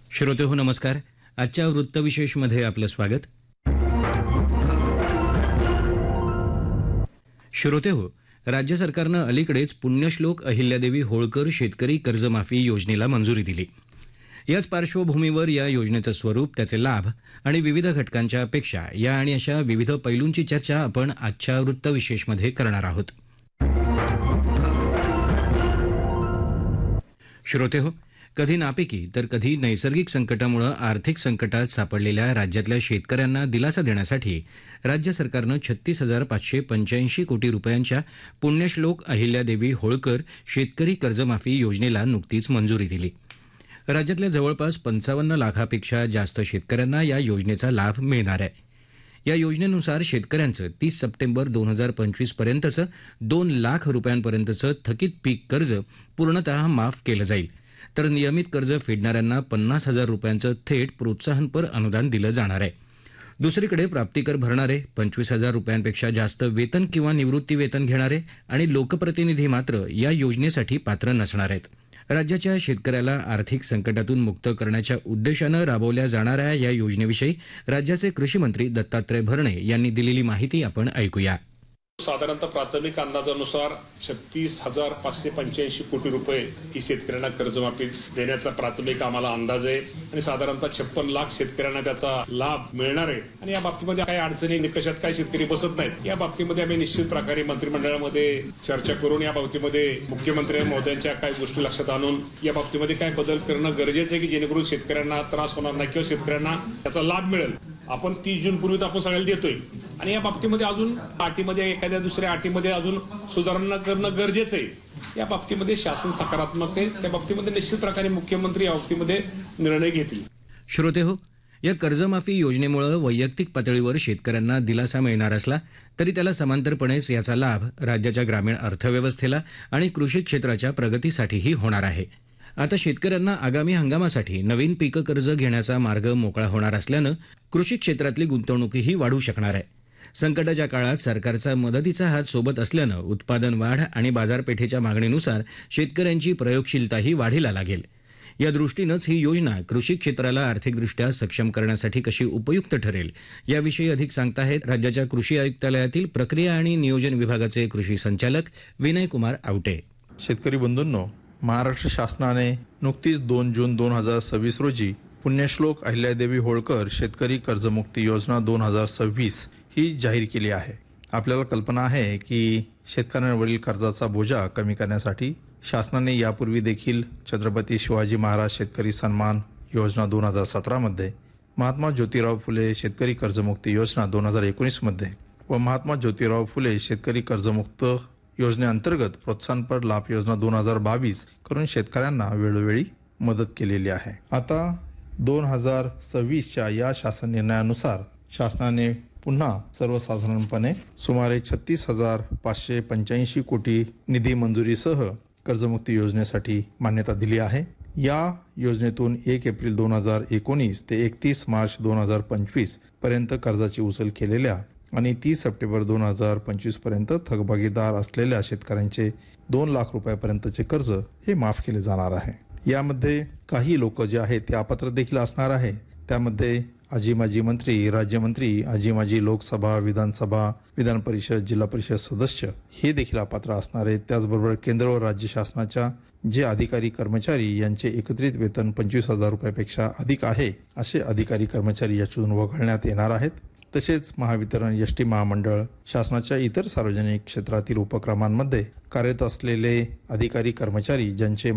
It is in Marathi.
श्रोतेहो नमस्कार. आजच्या वृत्तविशेषमध्ये आपलं स्वागत. श्रोतेहो, राज्य सरकारनं अलीकडेच पुण्यश्लोक अहिल्यादेवी होळकर शेतकरी कर्जमाफी योजनेला मंजुरी दिली. याच पार्श्वभूमीवर या योजनेचं स्वरूप, त्याचे लाभ आणि विविध घटकांच्या अपेक्षा या आणि अशा विविध पैलूंची चर्चा आपण आजच्या वृत्तविशेषमध्ये करणार आहोत. श्रोतेहो, कधी नापिकी तर कधी नैसर्गिक संकटामुळे आर्थिक संकटात सापडलेल्या राज्यातल्या शेतकऱ्यांना दिलासा देण्यासाठी राज्य सरकारनं 36,585 कोटी रुपयांच्या पुण्यश्लोक अहिल्यादेवी होळकर शेतकरी कर्जमाफी योजनेला नुकतीच मंजुरी दिली. राज्यातल्या जवळपास 55 लाखापेक्षा जास्त शेतकऱ्यांना या योजनेचा लाभ मिळणार आहे. या योजनेनुसार शेतकऱ्यांचं 30 सप्टेंबर 2025 पर्यंतचं 2 लाख रुपयांपर्यंतचं थकीत पीक कर्ज पूर्णतः माफ केलं जाईल, तर नियमित कर्ज फेडणाऱ्यांना 50,000 रुपयांचं थेट प्रोत्साहनपर अनुदान दिलं जाणार आहे. दुसरीकडे प्राप्तिकर भरणारे, 25,000 रुपयांपेक्षा जास्त वेतन किंवा निवृत्ती वेतन घेणारे आणि लोकप्रतिनिधी मात्र या योजनेसाठी पात्र नसणार आहेत. राज्याच्या शेतकऱ्याला आर्थिक संकटातून मुक्त करण्याच्या उद्देशानं राबवल्या जाणाऱ्या या योजनेविषयी राज्याचे कृषी मंत्री दत्तात्रय भरणे यांनी दिलेली माहिती आपण ऐकूया. साधारणतः प्राथमिक अंदाजानुसार 36,585 कोटी रुपये ही शेतकऱ्यांना कर्जमाफी देण्याचा प्राथमिक आम्हाला अंदाज आहे आणि साधारणतः 56 लाख शेतकऱ्यांना त्याचा लाभ मिळणार आहे. आणि या बाबतीमध्ये काही अडचणी निकषात काही शेतकरी बसत नाहीत. या बाबतीमध्ये आम्ही निश्चित प्रकारे मंत्रिमंडळामध्ये चर्चा करून या बाबतीमध्ये मुख्यमंत्री महोदयांच्या काही गोष्टी लक्षात आणून या बाबतीमध्ये काय बदल करणं गरजेचं आहे की जेणेकरून शेतकऱ्यांना त्रास होणार नाही किंवा शेतकऱ्यांना त्याचा लाभ मिळेल. आपण 30 जून पूर्वी आपण सगळ्याला देतोय आणि या बाबतीमध्ये अजून अटीमध्ये एखाद्या दुसऱ्या अटीमध्ये अजून सुधारणा करणं गरजेचं आहे. या बाबतीमध्ये शासन सकारात्मक आहे. त्या बाबतीमध्ये निश्चित प्रकारे मुख्यमंत्री या बाबतीमध्ये निर्णय घेतील. श्रोतेहो, या कर्जमाफी योजनेमुळे वैयक्तिक पातळीवर शेतकऱ्यांना दिलासा मिळणार असला तरी त्याला समांतरपणेच याचा लाभ राज्याच्या ग्रामीण अर्थव्यवस्थेला आणि कृषी क्षेत्राच्या प्रगतीसाठीही होणार आहे. आता शेतकऱ्यांना आगामी हंगामासाठी नवीन पीक कर्ज घेण्याचा मार्ग मोकळा होणार असल्यानं कृषी क्षेत्रातली गुंतवणूकही वाढू शकणार आहे. संकटाच्या काळात सरकारचा मदतीचा हात सोबत असल्यानं उत्पादन वाढ आणि बाजारपेठेच्या मागणीनुसार शेतकऱ्यांची प्रयोगशीलताही वाढीला लागेल. या दृष्टीनंच ही योजना कृषी क्षेत्राला आर्थिकदृष्ट्या सक्षम करण्यासाठी कशी उपयुक्त ठरेल याविषयी अधिक सांगताहेत राज्याच्या कृषी आयुक्तालयातील प्रक्रिया आणि नियोजन विभागाचे कृषी संचालक विनयकुमार आवटे. शेतकरी बंधूंनो, महाराष्ट्र शासनाने नुकतीच 2 जून 2026 रोजी पुण्यश्लोक अहिल्यादेवी होळकर शेतकरी कर्जमुक्ती योजना 2026 ही जाहीर केली आहे. आपल्याला कल्पना आहे की शेतकऱ्यांवरील कर्जाचा बोजा कमी करण्यासाठी शासनाने यापूर्वी देखील छत्रपती शिवाजी महाराज शेतकरी सन्मान योजना 2017 मध्ये, महात्मा ज्योतिराव फुले शेतकरी कर्जमुक्ती योजना 2019 मध्ये व महात्मा ज्योतिराव फुले शेतकरी कर्जमुक्त योजनेअंतर्गत प्रोत्साहनपर लाभ योजना 2022 करून शेतकऱ्यांना वेळोवेळी मदत केलेली आहे. आता 2026च्या या शासन निर्णयानुसार शासनाने पुन्हा सर्वसाधारणपणे सुमारे 36,585 कोटी निधी मंजुरीसह कर्जमुक्ती योजनेसाठी मान्यता दिली आहे. या योजनेतून 1 एप्रिल 2019 ते 31 मार्च 2025 पर्यंत कर्जाची उचल केलेल्या आणि 30 सप्टेंबर 2025 पर्यंत थकबाकीदार असलेल्या शेतकऱ्यांचे 2 लाख रुपयापर्यंतचे कर्ज हे माफ केले जाणार आहे. यामध्ये काही लोक जे आहेत ते अपात्र देखील असणार आहे. त्यामध्ये आजी माजी मंत्री, राज्यमंत्री, आजी माजी लोकसभा, विधानसभा, विधान परिषद, जिल्हा परिषद सदस्य हे देखील अपात्र असणार आहेत. त्याचबरोबर केंद्र व राज्य शासनाच्या जे अधिकारी कर्मचारी यांचे एकत्रित वेतन 25,000 रुपयापेक्षा अधिक आहे असे अधिकारी कर्मचारी यातून वगळण्यात येणार आहेत. तसेच महावितरण, एसटी महामंडळ, शासनाच्या इतर सार्वजनिक क्षेत्रातील उपक्रमांमध्ये कार्यरत असलेले अधिकारी कर्मचारी ज्यांचे